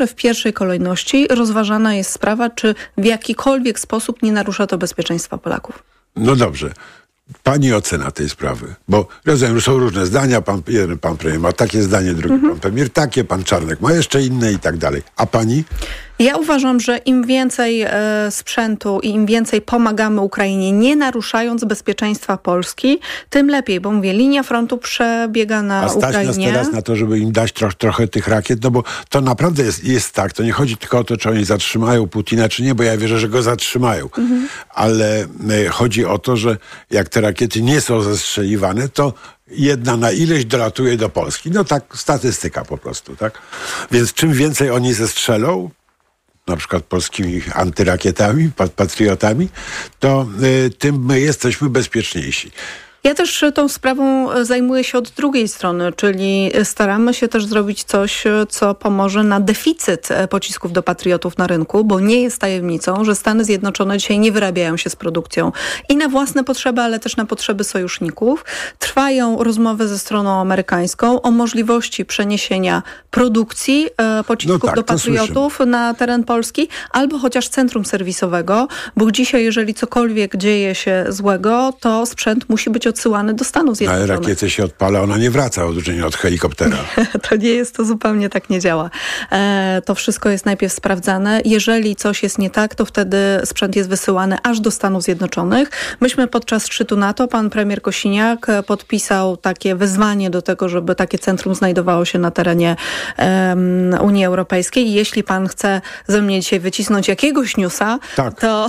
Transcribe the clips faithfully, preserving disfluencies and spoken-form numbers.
w pierwszej kolejności rozważana jest sprawa, czy w jakikolwiek sposób nie narusza to bezpieczeństwa Polaków. No dobrze. Pani ocena tej sprawy, bo rozumiem, że są różne zdania, pan, jeden pan premier ma takie zdanie, drugi mhm. pan premier takie, pan Czarnek ma jeszcze inne i tak dalej. A pani? Ja uważam, że im więcej e, sprzętu i im więcej pomagamy Ukrainie, nie naruszając bezpieczeństwa Polski, tym lepiej, bo mówię, linia frontu przebiega na A stać Ukrainie. nas teraz na to, żeby im dać troch, trochę tych rakiet, no bo to naprawdę jest, jest tak, to nie chodzi tylko o to, czy oni zatrzymają Putina, czy nie, bo ja wierzę, że go zatrzymają, mhm. ale e, chodzi o to, że jak te rakiety nie są zestrzeliwane, to jedna na ileś dolatuje do Polski. No tak, statystyka po prostu, tak? Więc czym więcej oni zestrzelą, na przykład polskimi antyrakietami, patriotami, to y, tym my jesteśmy bezpieczniejsi. Ja też tą sprawą zajmuję się od drugiej strony, czyli staramy się też zrobić coś, co pomoże na deficyt pocisków do patriotów na rynku, bo nie jest tajemnicą, że Stany Zjednoczone dzisiaj nie wyrabiają się z produkcją i na własne potrzeby, ale też na potrzeby sojuszników. Trwają rozmowy ze stroną amerykańską o możliwości przeniesienia produkcji pocisków no tak, do patriotów na teren Polski, albo chociaż centrum serwisowego, bo dzisiaj, jeżeli cokolwiek dzieje się złego, to sprzęt musi być odsyłany do Stanów Zjednoczonych. Ale rakietę się odpala, ona nie wraca odróżnienie od helikoptera. To nie jest, to zupełnie tak nie działa. E, to wszystko jest najpierw sprawdzane. Jeżeli coś jest nie tak, to wtedy sprzęt jest wysyłany aż do Stanów Zjednoczonych. Myśmy podczas szczytu NATO, pan premier Kosiniak podpisał takie wezwanie do tego, żeby takie centrum znajdowało się na terenie um, Unii Europejskiej. Jeśli pan chce ze mnie dzisiaj wycisnąć jakiegoś newsa, tak. to,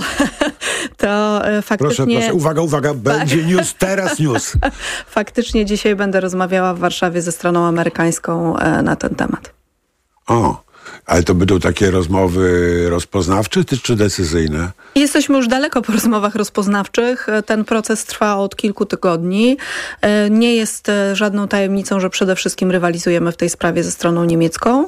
to faktycznie... Proszę, proszę, uwaga, uwaga, będzie news teraz. News. Faktycznie dzisiaj będę rozmawiała w Warszawie ze stroną amerykańską na ten temat. O, ale to będą takie rozmowy rozpoznawcze czy decyzyjne? Jesteśmy już daleko po rozmowach rozpoznawczych. Ten proces trwa od kilku tygodni. Nie jest żadną tajemnicą, że przede wszystkim rywalizujemy w tej sprawie ze stroną niemiecką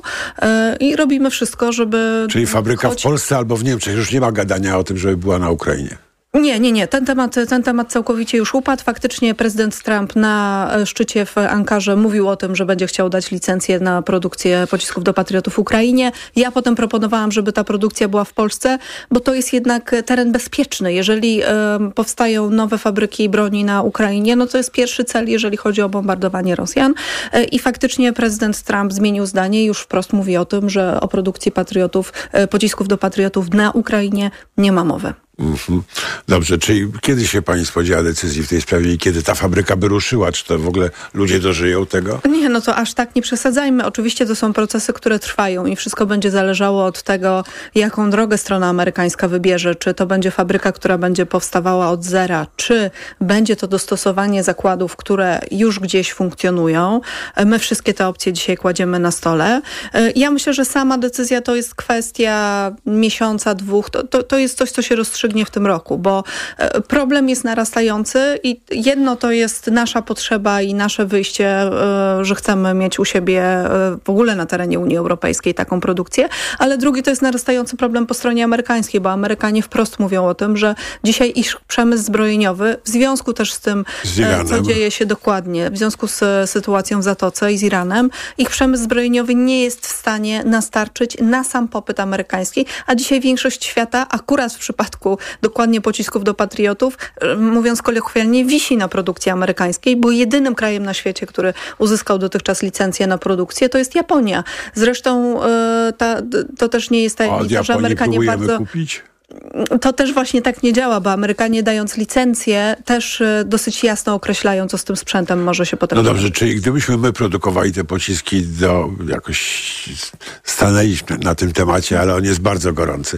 i robimy wszystko, żeby... Czyli fabryka choć... w Polsce albo w Niemczech. Już nie ma gadania o tym, żeby była na Ukrainie. Nie, nie, nie. Ten temat, ten temat całkowicie już upadł. Faktycznie prezydent Trump na szczycie w Ankarze mówił o tym, że będzie chciał dać licencję na produkcję pocisków do patriotów w Ukrainie. Ja potem proponowałam, żeby ta produkcja była w Polsce, bo to jest jednak teren bezpieczny. Jeżeli y, powstają nowe fabryki broni na Ukrainie, no to jest pierwszy cel, jeżeli chodzi o bombardowanie Rosjan. Y, I faktycznie prezydent Trump zmienił zdanie i już wprost mówi o tym, że o produkcji patriotów, y, pocisków do patriotów na Ukrainie nie ma mowy. Mm-hmm. Dobrze, czyli kiedy się pani spodziewa decyzji w tej sprawie i kiedy ta fabryka by ruszyła? Czy to w ogóle ludzie dożyją tego? Nie, no to aż tak nie przesadzajmy. Oczywiście to są procesy, które trwają i wszystko będzie zależało od tego, jaką drogę strona amerykańska wybierze. Czy to będzie fabryka, która będzie powstawała od zera, czy będzie to dostosowanie zakładów, które już gdzieś funkcjonują. My wszystkie te opcje dzisiaj kładziemy na stole. Ja myślę, że sama decyzja to jest kwestia miesiąca, dwóch. To, to, to jest coś, co się rozstrzygnie w tym roku, bo problem jest narastający i jedno to jest nasza potrzeba i nasze wyjście, że chcemy mieć u siebie w ogóle na terenie Unii Europejskiej taką produkcję, ale drugi to jest narastający problem po stronie amerykańskiej, bo Amerykanie wprost mówią o tym, że dzisiaj ich przemysł zbrojeniowy, w związku też z tym, z co dzieje się dokładnie, w związku z sytuacją w Zatoce i z Iranem, ich przemysł zbrojeniowy nie jest w stanie nastarczyć na sam popyt amerykański, a dzisiaj większość świata, akurat w przypadku dokładnie pocisków do patriotów, mówiąc kolokwialnie, wisi na produkcji amerykańskiej, bo jedynym krajem na świecie, który uzyskał dotychczas licencję na produkcję, to jest Japonia. Zresztą ta, to też nie jest tajemnica, że Amerykanie bardzo... kupić? To też właśnie tak nie działa, bo Amerykanie dając licencję też dosyć jasno określają, co z tym sprzętem może się potem... No dobrze, czyli gdybyśmy my produkowali te pociski do... jakoś stanęliśmy na tym temacie, ale on jest bardzo gorący.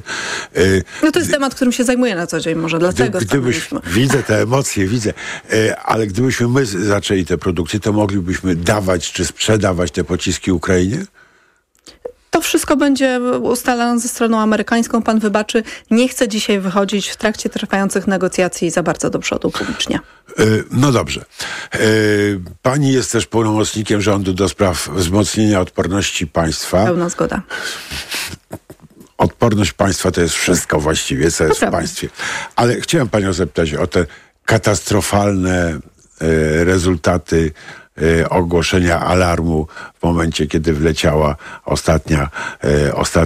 No to jest temat, którym się zajmuję na co dzień, może dlatego gdybyś, Widzę te emocje, widzę, ale gdybyśmy my zaczęli tę produkcję, to moglibyśmy dawać czy sprzedawać te pociski Ukrainie? To wszystko będzie ustalane ze stroną amerykańską. Pan wybaczy, nie chcę dzisiaj wychodzić w trakcie trwających negocjacji za bardzo do przodu publicznie. No dobrze. Pani jest też pełnomocnikiem rządu do spraw wzmocnienia odporności państwa. Pełna zgoda. Odporność państwa to jest wszystko właściwie, co jest w państwie. Ale chciałem panią zapytać o te katastrofalne rezultaty ogłoszenia alarmu w momencie, kiedy wleciała ostatnia, ostatnia